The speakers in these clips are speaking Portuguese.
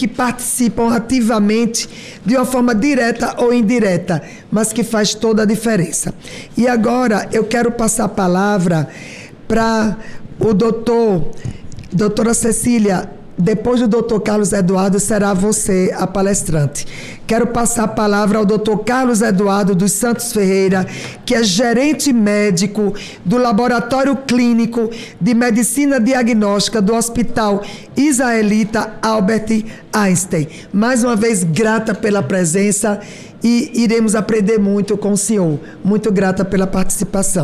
que participam ativamente de uma forma direta ou indireta, mas que faz toda a diferença. E agora eu quero passar a palavra para o doutora Cecília. Depois do doutor Carlos Eduardo, será você a palestrante. Quero passar a palavra ao doutor Carlos Eduardo dos Santos Ferreira, que é gerente médico do Laboratório Clínico de Medicina Diagnóstica do Hospital Israelita Albert Einstein. Mais uma vez, grata pela presença e iremos aprender muito com o senhor. Muito grata pela participação.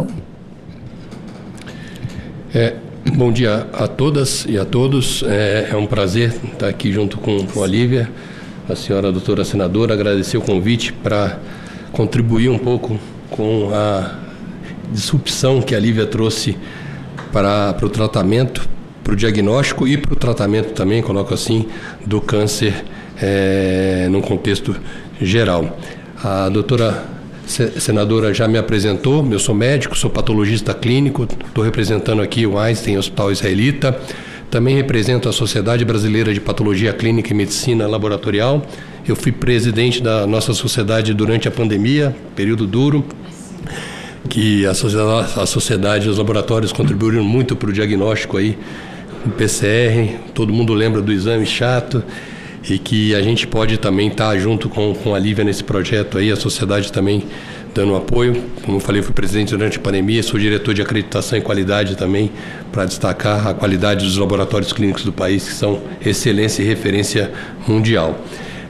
Bom dia a todas e a todos. É um prazer estar aqui junto com a Lívia, a senhora doutora senadora, agradecer o convite para contribuir um pouco com a disrupção que a Lívia trouxe para o tratamento, para o diagnóstico e para o tratamento também, coloco assim, do câncer num contexto geral. A doutora senadora já me apresentou, eu sou médico, sou patologista clínico, estou representando aqui o Einstein Hospital Israelita, também represento a Sociedade Brasileira de Patologia Clínica e Medicina Laboratorial. Eu fui presidente da nossa sociedade durante a pandemia, período duro, que a sociedade e os laboratórios contribuíram muito para o diagnóstico aí, o PCR, todo mundo lembra do exame chato, e que a gente pode também estar junto com a Lívia nesse projeto aí, a sociedade também dando apoio. Como eu falei, fui presidente durante a pandemia, sou diretor de acreditação e qualidade também, para destacar a qualidade dos laboratórios clínicos do país, que são excelência e referência mundial.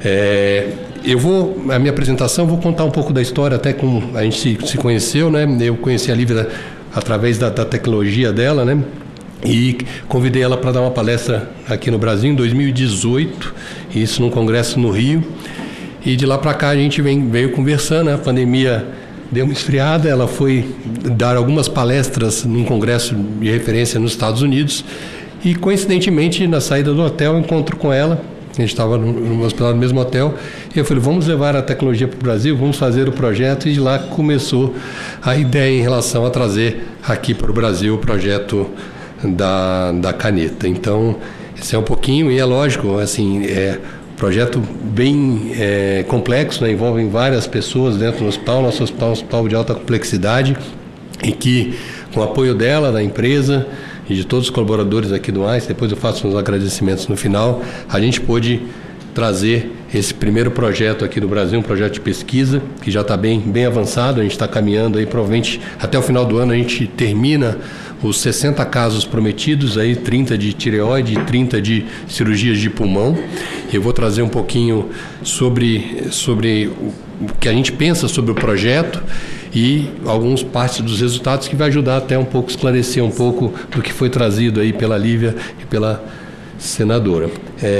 A minha apresentação, vou contar um pouco da história, até como a gente se conheceu, né? Eu conheci a Lívia através da tecnologia dela, né? E convidei ela para dar uma palestra aqui no Brasil em 2018, isso num congresso no Rio, e de lá para cá a gente veio conversando, né? A pandemia deu uma esfriada, ela foi dar algumas palestras num congresso de referência nos Estados Unidos, e coincidentemente na saída do hotel eu encontro com ela, a gente estava no hospital no mesmo hotel, e eu falei, vamos levar a tecnologia para o Brasil, vamos fazer o projeto, e de lá começou a ideia em relação a trazer aqui para o Brasil o projeto da caneta. Então, esse é um pouquinho, e é lógico, assim, projeto bem complexo, né? Envolve várias pessoas dentro do hospital. Nosso hospital é um hospital de alta complexidade, e que, com o apoio dela, da empresa e de todos os colaboradores aqui do Einstein, depois eu faço uns agradecimentos no final, a gente pôde trazer esse primeiro projeto aqui do Brasil, um projeto de pesquisa que já está bem avançado. A gente está caminhando aí, provavelmente até o final do ano a gente termina os 60 casos prometidos, aí 30 de tireoide e 30 de cirurgias de pulmão. Eu vou trazer um pouquinho sobre o que a gente pensa sobre o projeto e algumas partes dos resultados, que vai ajudar até um pouco, esclarecer um pouco do que foi trazido aí pela Lívia e pela senadora.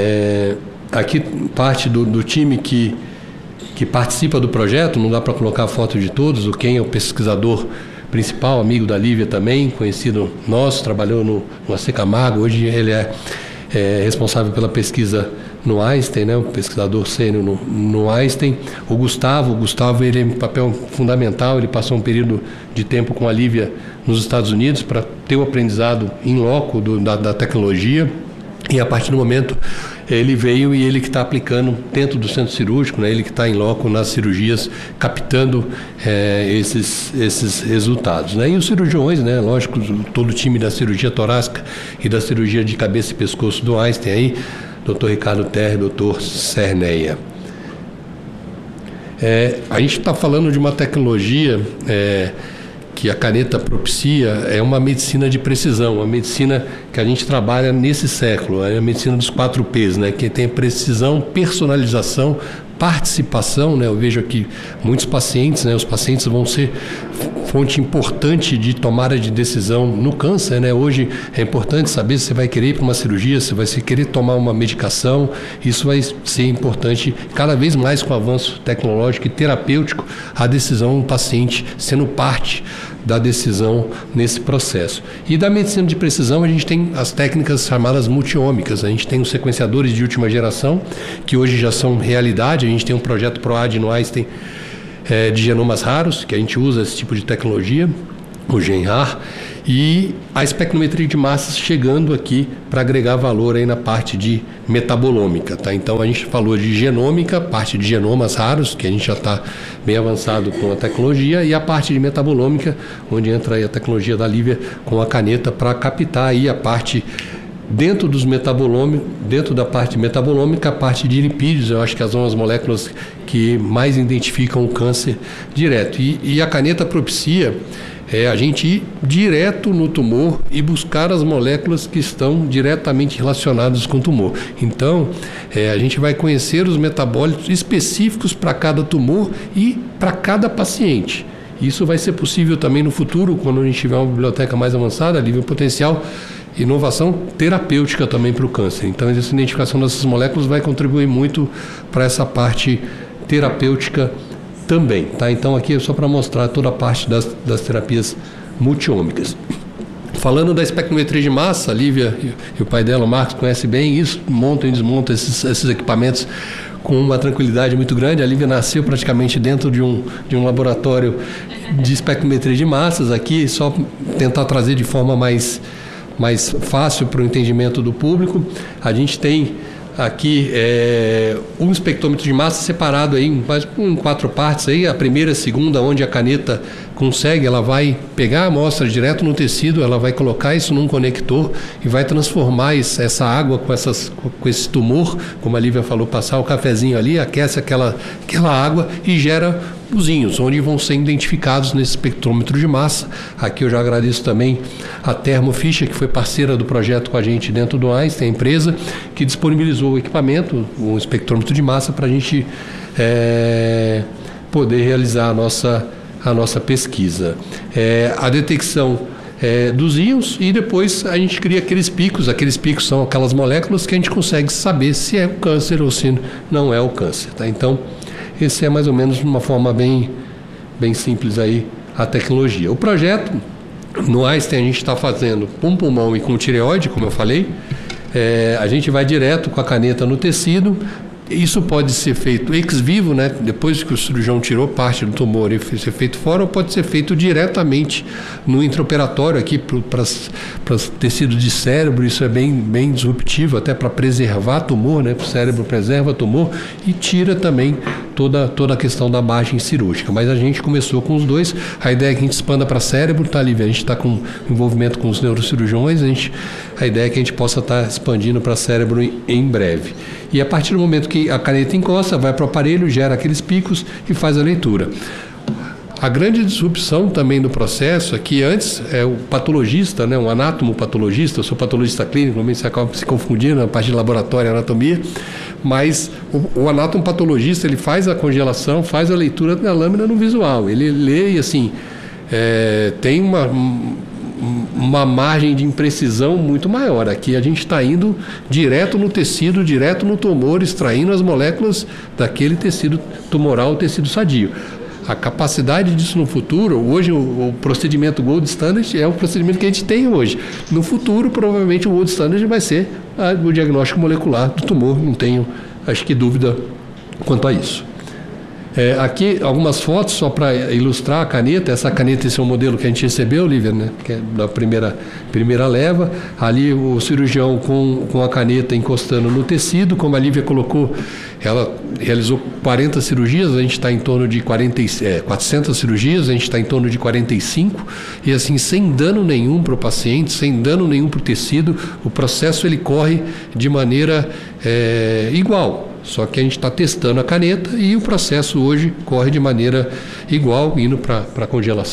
Aqui parte do time que participa do projeto, não dá para colocar a foto de todos, o Ken é o pesquisador principal, amigo da Lívia também, conhecido nosso, trabalhou no AC Camargo, hoje ele é responsável pela pesquisa no Einstein, né, o pesquisador sênior no Einstein. O Gustavo ele tem um papel fundamental, ele passou um período de tempo com a Lívia nos Estados Unidos para ter o aprendizado in loco da tecnologia, e a partir do momento ele veio, e ele que está aplicando dentro do centro cirúrgico, né, ele que está em loco nas cirurgias, captando esses resultados, né? E os cirurgiões, né, lógico, todo o time da cirurgia torácica e da cirurgia de cabeça e pescoço do Einstein, aí, Dr. Ricardo Terre, Dr. Cerneia. A gente está falando de uma tecnologia que a caneta propicia, é uma medicina de precisão, uma medicina que a gente trabalha nesse século, é a medicina dos 4 Ps, né, que tem precisão, personalização, participação, né? Eu vejo aqui muitos pacientes, né? Os pacientes vão ser fonte importante de tomada de decisão no câncer, né? Hoje é importante saber se você vai querer ir para uma cirurgia, se vai querer tomar uma medicação. Isso vai ser importante cada vez mais com o avanço tecnológico e terapêutico, a decisão do paciente sendo parte da decisão nesse processo. E da medicina de precisão a gente tem as técnicas chamadas multiômicas. A gente tem os sequenciadores de última geração, que hoje já são realidade. A gente tem um projeto PROAD no Einstein de genomas raros, que a gente usa esse tipo de tecnologia, o GenRAR, E a espectrometria de massas chegando aqui para agregar valor aí na parte de metabolômica, tá? Então a gente falou de genômica, parte de genomas raros, que a gente já está bem avançado com a tecnologia, e a parte de metabolômica, onde entra aí a tecnologia da Lívia com a caneta para captar aí a parte dentro da parte metabolômica, a parte de lipídios. Eu acho que são as moléculas que mais identificam o câncer direto. E a caneta propicia a gente ir direto no tumor e buscar as moléculas que estão diretamente relacionadas com o tumor. Então, a gente vai conhecer os metabólitos específicos para cada tumor e para cada paciente. Isso vai ser possível também no futuro, quando a gente tiver uma biblioteca mais avançada, livre potencial, inovação terapêutica também para o câncer. Então, essa identificação dessas moléculas vai contribuir muito para essa parte terapêutica também, tá? Então, aqui é só para mostrar toda a parte das terapias multiômicas. Falando da espectrometria de massa, a Lívia e o pai dela, o Marcos, conhecem bem isso, montam e desmontam esses equipamentos com uma tranquilidade muito grande. A Lívia nasceu praticamente dentro de um laboratório de espectrometria de massas. Aqui, só tentar trazer de forma mais fácil para o entendimento do público. A gente tem aqui um espectrômetro de massa separado aí em 4 partes aí. A primeira e a segunda, onde a caneta consegue, ela vai pegar a amostra direto no tecido, ela vai colocar isso num conector e vai transformar essa água com esse tumor, como a Lívia falou, passar o cafezinho ali, aquece aquela água e gera pozinhos, onde vão ser identificados nesse espectrômetro de massa. Aqui eu já agradeço também a Thermo Fisher, que foi parceira do projeto com a gente dentro do Einstein, a empresa que disponibilizou o equipamento, um espectrômetro de massa, para a gente poder realizar a nossa pesquisa. A detecção dos íons, e depois a gente cria aqueles picos. Aqueles picos são aquelas moléculas que a gente consegue saber se é o câncer ou se não é o câncer, tá? Então, esse é mais ou menos uma forma bem simples aí a tecnologia. O projeto no Einstein a gente está fazendo com pulmão e com tireoide, como eu falei. A gente vai direto com a caneta no tecido. Isso pode ser feito ex vivo, né? Depois que o cirurgião tirou parte do tumor e ser feito fora, ou pode ser feito diretamente no intraoperatório aqui para tecido de cérebro. Isso é bem disruptivo, até para preservar tumor, né? O cérebro preserva tumor e tira também toda a questão da margem cirúrgica. Mas a gente começou com os dois. A ideia é que a gente expanda para cérebro, tá, Lívia? A gente está com envolvimento com os neurocirurgiões, a ideia é que a gente possa estar expandindo para cérebro em breve. E a partir do momento que a caneta encosta, vai para o aparelho, gera aqueles picos e faz a leitura. A grande disrupção também do processo é que antes o patologista, né, um anatomopatologista, eu sou patologista clínico, normalmente você acaba se confundindo na parte de laboratório e anatomia, mas o anatomopatologista, ele faz a congelação, faz a leitura da lâmina no visual. Ele lê e assim, tem uma margem de imprecisão muito maior. Aqui a gente está indo direto no tecido, direto no tumor, extraindo as moléculas daquele tecido tumoral, o tecido sadio. A capacidade disso no futuro, hoje o procedimento Gold Standard é o procedimento que a gente tem hoje. No futuro, provavelmente o Gold Standard vai ser o diagnóstico molecular do tumor, não tenho, acho que, dúvida quanto a isso. Aqui algumas fotos só para ilustrar a caneta. Essa caneta, esse é o modelo que a gente recebeu, Lívia, né? Que é da primeira leva. Ali o cirurgião com a caneta encostando no tecido, como a Lívia colocou, ela realizou 40 cirurgias, a gente está em torno de 400 cirurgias, a gente está em torno de 45, e assim, sem dano nenhum para o paciente, sem dano nenhum para o tecido. O processo ele corre de maneira igual. Só que a gente está testando a caneta e o processo hoje corre de maneira igual, indo para a congelação.